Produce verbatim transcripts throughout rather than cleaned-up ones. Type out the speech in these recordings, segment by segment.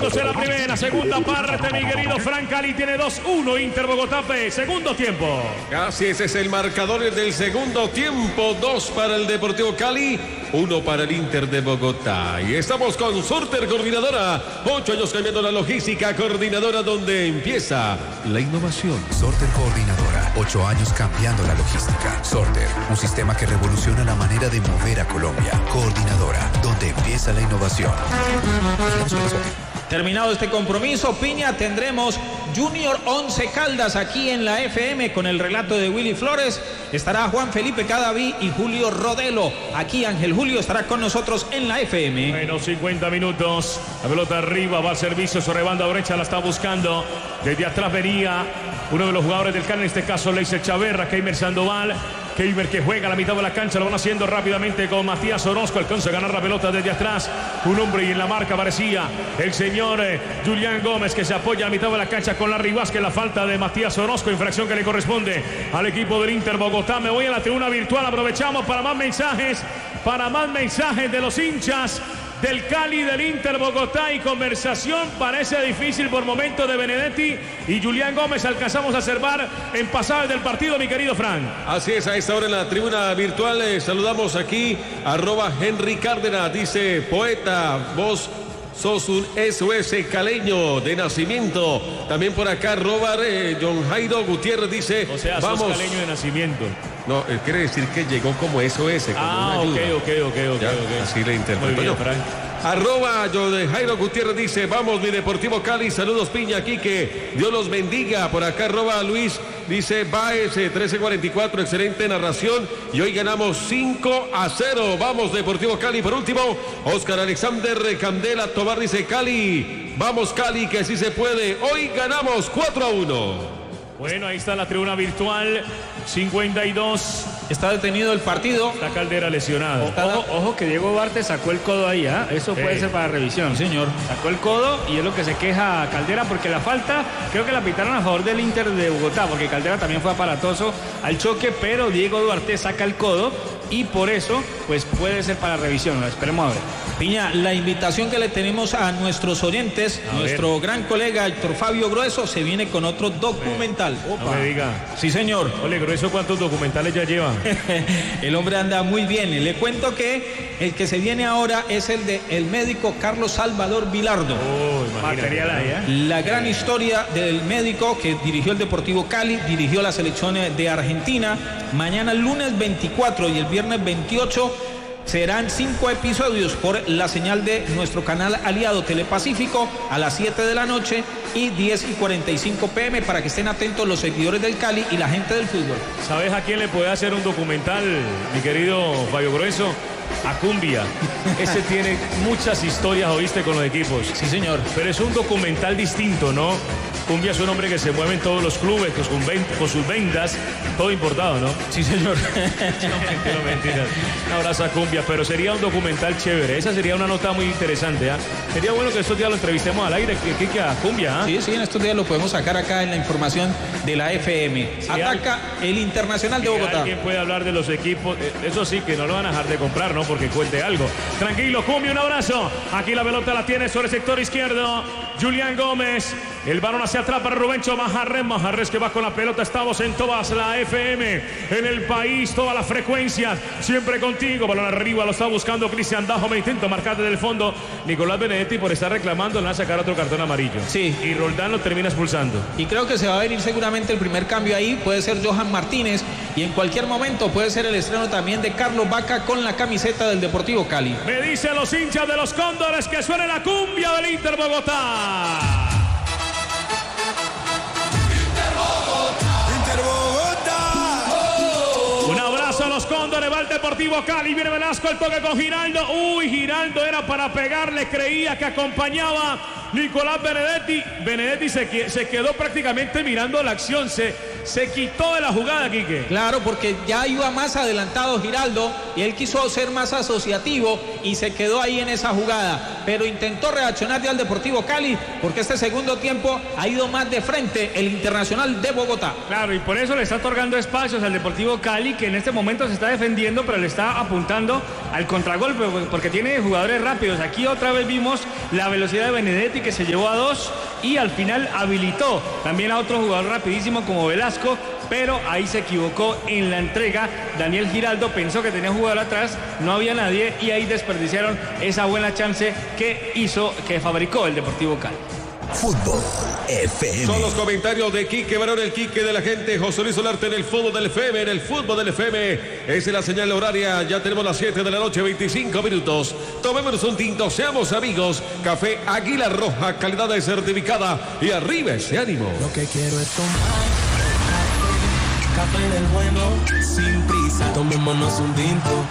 Jugándose la primera, segunda parte, mi querido Fran. Cali tiene dos uno, Inter Bogotá P, segundo tiempo. Así es, es el marcador del segundo tiempo. Dos para el Deportivo Cali, uno para el Inter de Bogotá. Y estamos con Sorter Coordinadora. Ocho años cambiando la logística. Coordinadora donde empieza la innovación. Sorter Coordinadora. Ocho años cambiando la logística. Sorter, un sistema que revoluciona la manera de mover a Colombia. Coordinadora, donde empieza la innovación. Terminado este compromiso, Piña, tendremos Junior Once Caldas aquí en la F M con el relato de Willy Flores. Estará Juan Felipe Cadaví y Julio Rodelo. Aquí Ángel Julio estará con nosotros en la F M. Bueno, cincuenta minutos. La pelota arriba, va al servicio sobre banda derecha, la está buscando. Desde atrás venía uno de los jugadores del Cali, en este caso Leiser Chaverra, Keimer Sandoval. Keimer que juega a la mitad de la cancha, lo van haciendo rápidamente con Matías Orozco, alcanza a ganar la pelota desde atrás, un hombre, y en la marca aparecía el señor eh, Julián Gómez, que se apoya a la mitad de la cancha con Larry Vázquez. La falta de Matías Orozco, infracción que le corresponde al equipo del Inter Bogotá. Me voy a la tribuna virtual, aprovechamos para más mensajes, para más mensajes de los hinchas del Cali, del Inter Bogotá, y conversación parece difícil por momentos de Benedetti y Julián Gómez. Alcanzamos a observar en pasajes del partido, mi querido Frank. Así es, a esta hora en la tribuna virtual eh, saludamos aquí arroba Henry Cárdenas, dice poeta, vos sos un S O S caleño de nacimiento. También por acá arroba eh, John Jairo Gutiérrez dice, o sea, vamos. Sos caleño de nacimiento. No, él quiere decir que llegó como S O S, como ah, una ayuda. ok, ok, ok, ok, Ya, okay. Así le interpreto. Muy bien, Frank. Arroba John Jairo Gutiérrez dice, vamos mi Deportivo Cali, saludos Piña aquí, que Dios los bendiga. Por acá arroba Luis dice, Baez trece cuarenta y cuatro, excelente narración y hoy ganamos cinco a cero. Vamos Deportivo Cali. Por último, Oscar Alexander Candela Tobar dice, Cali, vamos Cali, que sí se puede, hoy ganamos cuatro a uno. Bueno, ahí está la tribuna virtual, cincuenta y dos. Está detenido el partido. Está Caldera lesionado. Ojo, ojo que Diego Duarte sacó el codo ahí, ¿ah? ¿eh? Eso puede sí. ser para revisión. Sí, señor. Sacó el codo y es lo que se queja Caldera, porque la falta creo que la pitaron a favor del Inter de Bogotá, porque Caldera también fue aparatoso al choque, pero Diego Duarte saca el codo y por eso pues puede ser para revisión. Esperemos a ver. Piña, la invitación que le tenemos a nuestros oyentes, a nuestro ver. gran colega Héctor Fabio Grueso se viene con otro documental. Opa. No me diga. Sí, señor. Ole, Grueso, ¿cuántos documentales ya lleva? El hombre anda muy bien. Le cuento que el que se viene ahora es el de el médico Carlos Salvador Vilardo. Oh, material ahí, ¿eh? La gran historia del médico que dirigió el Deportivo Cali, dirigió la selección de Argentina. Mañana lunes veinticuatro y el viernes veintiocho serán cinco episodios por la señal de nuestro canal aliado Telepacífico a las siete de la noche y diez y cuarenta y cinco pm para que estén atentos los seguidores del Cali y la gente del fútbol. ¿Sabes a quién le puede hacer un documental, mi querido Fabio Grueso? A Cumbia. Ese tiene muchas historias, ¿oíste? Con los equipos. Sí, señor. Pero es un documental distinto, ¿no? Cumbia es un hombre que se mueve en todos los clubes con, con sus vendas, todo importado, ¿no? Sí, señor. No, mentira, mentira. Un abrazo a Cumbia, pero sería un documental chévere. Esa sería una nota muy interesante, ¿ah? ¿eh? Sería bueno que estos días lo entrevistemos al aire, que, que, que a Cumbia, ¿ah? ¿eh? Sí, sí, en estos días lo podemos sacar acá en la información de la F M. Sí, ataca hay, el Internacional de Bogotá. Alguien puede hablar de los equipos, eso sí, que no lo van a dejar de comprar, ¿no? Porque cuente algo. Tranquilo, Cumbia, un abrazo. Aquí la pelota la tiene sobre el sector izquierdo Julián Gómez. El balón hacia atrás para Rubencho Majarres. Majarres que va con la pelota. Estamos en todas la F M, en el país, todas las frecuencias. Siempre contigo. Balón arriba, lo está buscando Cristian Dajo. Me intenta marcar desde el fondo Nicolás Benedetti por estar reclamando. Le va a sacar otro cartón amarillo. Sí. Y Roldán lo termina expulsando. Y creo que se va a venir seguramente el primer cambio ahí. Puede ser Johan Martínez. Y en cualquier momento puede ser el estreno también de Carlos Vaca con la camiseta del Deportivo Cali. Me dicen los hinchas de los Cóndores que suene la cumbia del Inter Bogotá. Un abrazo a los Cóndores, va el Deportivo Cali, viene Velasco, el toque con Giraldo. Uy, Giraldo era para pegarle, creía que acompañaba Nicolás Benedetti. Benedetti se, se quedó prácticamente mirando la acción, se, se quitó de la jugada, Quique. Claro, porque ya iba más adelantado Giraldo y él quiso ser más asociativo y se quedó ahí en esa jugada, pero intentó reaccionar ya al Deportivo Cali porque este segundo tiempo ha ido más de frente el Internacional de Bogotá. Claro, y por eso le está otorgando espacios al Deportivo Cali, que en este momento se está defendiendo, pero le está apuntando al contragolpe porque tiene jugadores rápidos. Aquí otra vez vimos la velocidad de Benedetti, que se llevó a dos y al final habilitó también a otro jugador rapidísimo como Velasco, pero ahí se equivocó en la entrega. Daniel Giraldo pensó que tenía jugador atrás, no había nadie y ahí desperdiciaron esa buena chance que hizo, que fabricó el Deportivo Cali. Fútbol F M. Son los comentarios de Quique Barón, el Quique de la gente. José Luis Solarte en el fútbol del F M, en el fútbol del F M. Esa es la señal horaria. Ya tenemos las siete de la noche, veinticinco minutos. Tomémonos un tinto, seamos amigos. Café Águila Roja, calidad de certificada. Y arriba ese ánimo. Lo que quiero es tomar café del bueno, sin prisa. Tomémonos un tinto.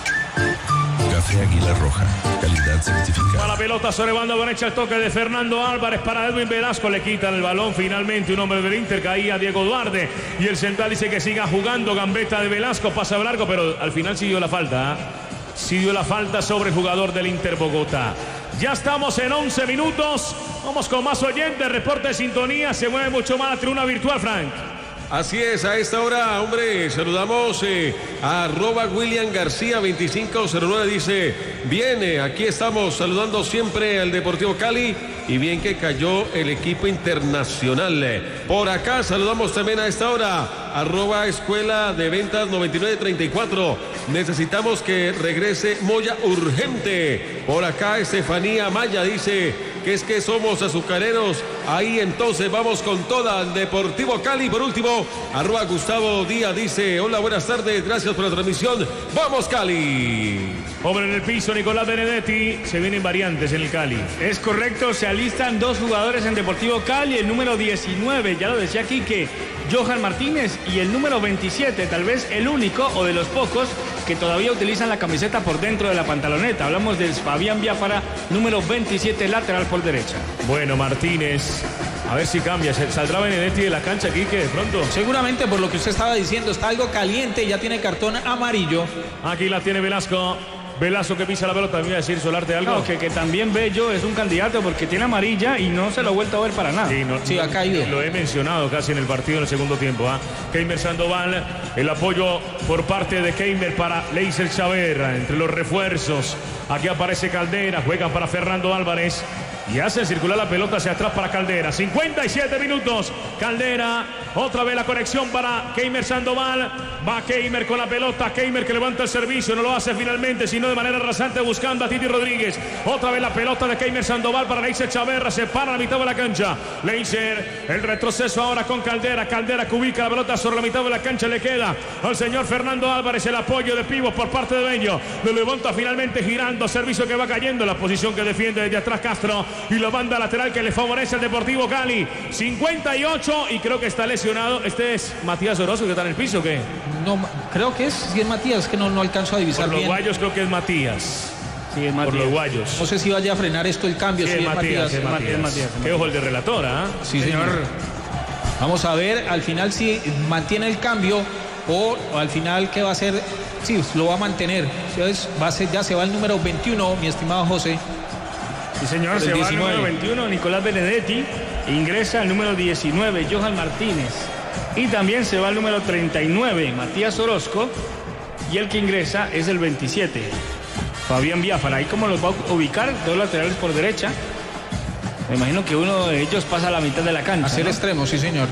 Café Águila Roja, calidad certificada. Para la pelota sobre banda derecha, el toque de Fernando Álvarez para Edwin Velasco, le quitan el balón finalmente un hombre del Inter, caía Diego Duarte y el central dice que siga jugando. Gambeta de Velasco, pasa largo, pero al final sí dio la falta, ¿eh? Sí dio la falta sobre el jugador del Inter Bogotá. Ya estamos en once minutos, vamos con más oyentes, reporte de sintonía, se mueve mucho más la tribuna virtual, Frank. Así es, a esta hora, hombre, saludamos eh, a arroba William García veinticinco cero nueve, dice, bien, aquí estamos saludando siempre al Deportivo Cali y bien que cayó el equipo internacional. Por acá saludamos también a esta hora, arroba Escuela de Ventas noventa y nueve treinta y cuatro, necesitamos que regrese Moya urgente. Por acá Estefanía Maya dice que es que somos azucareros, ahí entonces vamos con toda al Deportivo Cali. Por último, arroba Gustavo Díaz dice, hola, buenas tardes, gracias por la transmisión, vamos Cali. Hombre en el piso, Nicolás Benedetti, se vienen variantes en el Cali. Es correcto, se alistan dos jugadores en Deportivo Cali, el número diecinueve, ya lo decía aquí, que Johan Martínez, y el número veintisiete, tal vez el único o de los pocos que todavía utilizan la camiseta por dentro de la pantaloneta. Hablamos del Fabián Biafara, número veintisiete, lateral por derecha. Bueno, Martínez, a ver si cambia, ¿saldrá Benedetti de la cancha aquí que de pronto? Seguramente por lo que usted estaba diciendo, está algo caliente, ya tiene cartón amarillo. Aquí la tiene Velasco. Velasco que pisa la pelota, me iba a decir Solarte algo. No, que, que también Bello es un candidato porque tiene amarilla y no se lo ha vuelto a ver para nada. Sí, no, sí ha caído. Lo he mencionado casi en el partido en el segundo tiempo. ¿eh? Keimer Sandoval, el apoyo por parte de Keimer para Leiser Chaverra, entre los refuerzos. Aquí aparece Caldera, juegan para Fernando Álvarez y hacen circular la pelota hacia atrás para Caldera. cincuenta y siete minutos. Caldera, otra vez la conexión para Keimer Sandoval. Va Keimer con la pelota. Keimer que levanta el servicio, no lo hace finalmente, sino de manera rasante buscando a Titi Rodríguez. Otra vez la pelota de Keimer Sandoval para Leiser Chaverra. Se para a la mitad de la cancha. Leiser, el retroceso ahora con Caldera. Caldera que ubica la pelota sobre la mitad de la cancha. Le queda al señor Fernando Álvarez el apoyo de pivos por parte de Bello. Lo levanta finalmente girando. Servicio que va cayendo. La posición que defiende desde atrás Castro. Y la banda lateral que le favorece al Deportivo Cali. cincuenta y ocho y creo que está lesionado. Este es Matías Orozco que está en el piso, ¿qué? No, creo que es, si es Matías, que no, no alcanzo a divisar Por los bien. guayos creo que es Matías. Sí, es Matías. Por los guayos. No sé si vaya a frenar esto el cambio. Sí, si es es Matías, Matías. es Matías. Matías. Qué ojo el de relatora, ¿eh? Sí, señor. Vamos a ver al final si mantiene el cambio o, o al final qué va a hacer. Sí, lo va a mantener. Entonces, va a ser, ya se va el número veintiuno, mi estimado José. Sí, señor, El se va el diecinueve. número veintiuno, Nicolás Benedetti. Ingresa el número diecinueve, Johan Martínez. Y también se va el número treinta y nueve, Matías Orozco. Y el que ingresa es el veintisiete, Fabián Biafara. Ahí como los va a ubicar, dos laterales por derecha. Me imagino que uno de ellos pasa a la mitad de la cancha. Hacer ¿no? extremo, sí, señor.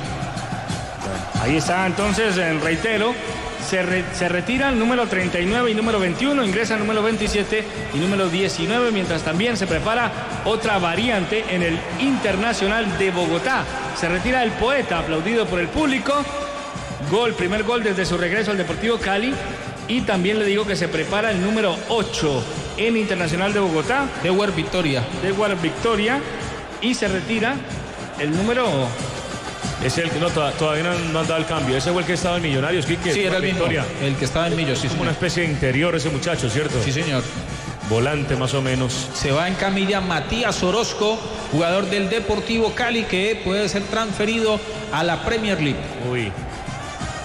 Ahí está entonces, eh, reitero, se, re, se retira el número treinta y nueve y número veintiuno, ingresa el número veintisiete y número diecinueve, mientras también se prepara otra variante en el Internacional de Bogotá. Se retira el Poeta, aplaudido por el público. Gol, primer gol desde su regreso al Deportivo Cali. Y también le digo que se prepara el número ocho en Internacional de Bogotá. Dewar Victoria. Dewar Victoria. Y se retira el número... Es el que no, todavía no, no han dado el cambio. Ese fue el que estaba en Millonarios, Quique. Sí, era el mismo, Victoria. el que estaba en Millos, sí, Como una señor. especie de interior ese muchacho, ¿cierto? Sí, señor. Volante más o menos. Se va en camilla Matías Orozco, jugador del Deportivo Cali, que puede ser transferido a la Premier League. Uy.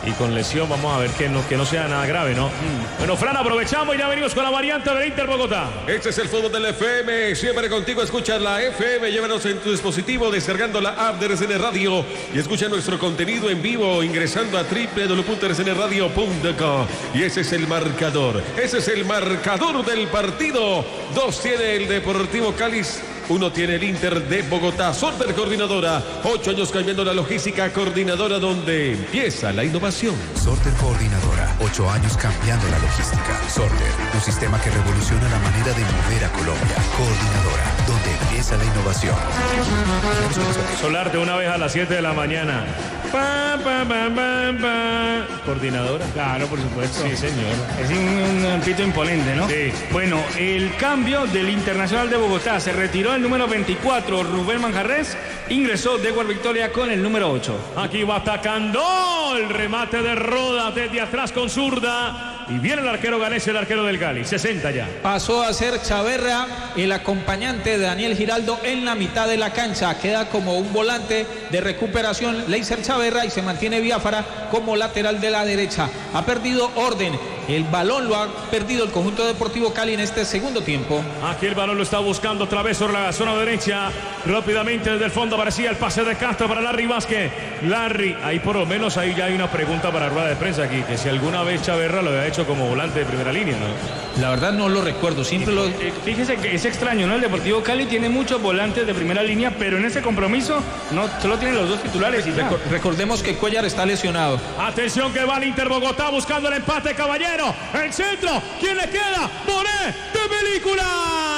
y con lesión. Vamos a ver que no, que no sea nada grave, ¿no? Mm. Bueno, Fran, aprovechamos y ya venimos con la variante del Inter Bogotá. Este es el fútbol del F M. Siempre contigo, escucha la F M. Llévanos en tu dispositivo descargando la app de R C N Radio y escucha nuestro contenido en vivo ingresando a doble u doble u doble u punto r c n radio punto com. Y ese es el marcador. Ese es el marcador del partido. Dos tiene el Deportivo Cali. Uno tiene el Inter de Bogotá. Sorter Coordinadora. Ocho años cambiando la logística. Coordinadora donde empieza la innovación. Sorter Coordinadora. Ocho años cambiando la logística. Sorter, un sistema que revoluciona la manera de mover a Colombia. Coordinadora, donde empieza la innovación. Solarte una vez a las siete de la mañana. Pa, pa, pa, pa, pa. Coordinadora. Claro, por supuesto. Sí, señor. Es un, un pito imponente, ¿no? Sí. Bueno, el cambio del Internacional de Bogotá. Se retiró el número veinticuatro, Rubén Manjarres. Ingresó Dewar Victoria con el número ocho. Aquí va atacando el remate de Roda desde atrás con zurda. Y viene el arquero ganés, el arquero del Cali. sesenta ya. Pasó a ser Chaverra, el acompañante de Daniel Giraldo en la mitad de la cancha. Queda como un volante de recuperación Leiser Chaverra y se mantiene Biafara como lateral de la derecha. Ha perdido orden. El balón lo ha perdido el conjunto Deportivo Cali en este segundo tiempo. Aquí el balón lo está buscando otra vez sobre la zona derecha. Rápidamente desde el fondo aparecía el pase de Castro para Larry Vázquez. Larry, ahí por lo menos ahí ya hay una pregunta para rueda de prensa aquí, que si alguna vez Chaverra lo había hecho como volante de primera línea, ¿no? La verdad no lo recuerdo, siempre lo... Eh, fíjese que es extraño, ¿no? El Deportivo Cali tiene muchos volantes de primera línea, pero en ese compromiso no solo tienen los dos titulares y ya. Recor- recordemos que Cuellar está lesionado. Atención que va el Inter Bogotá buscando el empate, caballero. El centro, ¿quién le queda? Bonet de película.